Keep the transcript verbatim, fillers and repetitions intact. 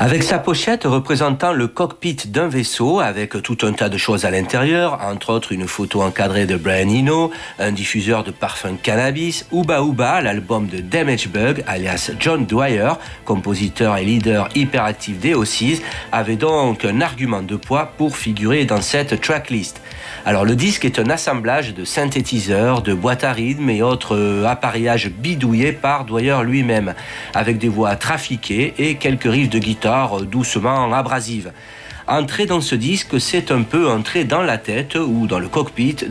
Avec sa pochette représentant le cockpit d'un vaisseau avec tout un tas de choses à l'intérieur, entre autres une photo encadrée de Brian Eno, un diffuseur de parfum cannabis, Ooba Ooba, l'album de Damage Bug, alias John Dwyer, compositeur et leader hyperactif des Aussies, avait donc un argument de poids pour figurer dans cette tracklist. Alors le disque est un assemblage de synthétiseurs, de boîtes à rythme et autres appareillages bidouillés par Dwyer lui-même, avec des voix trafiquées et quelques riffs de guitare doucement abrasives. Entrer dans ce disque, c'est un peu entrer dans la tête ou dans le cockpit